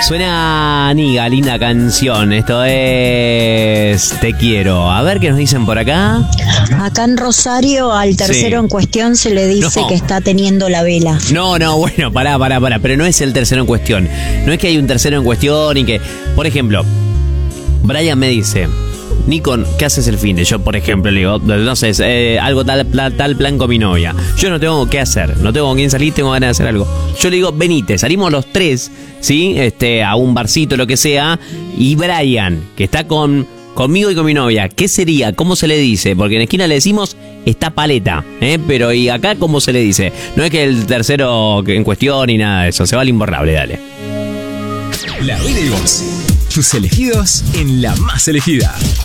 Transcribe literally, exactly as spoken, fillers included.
Suena Niga, linda canción. Esto es Te Quiero. A ver qué nos dicen por acá. Acá en Rosario al tercero Sí. en cuestión se le dice No. que está teniendo la vela. No, no, bueno, pará, pará, pará. Pero no es el tercero en cuestión. No es que hay un tercero en cuestión y que... Por ejemplo, Brian me dice... Nico, ¿qué haces el fin de? Yo, por ejemplo, le digo, no sé, eh, algo tal, tal, tal plan con mi novia. Yo no tengo qué hacer, no tengo con quién salir, tengo ganas de hacer algo. Yo le digo, venite, salimos los tres, ¿sí? Este, a un barcito, lo que sea. Y Brian, que está con conmigo y con mi novia, ¿qué sería? ¿Cómo se le dice? Porque en esquina le decimos, está paleta, ¿eh? Pero, ¿y acá cómo se le dice? No es que el tercero en cuestión ni nada de eso, se va al imborrable, dale. La vida y vos. Tus elegidos en la más elegida.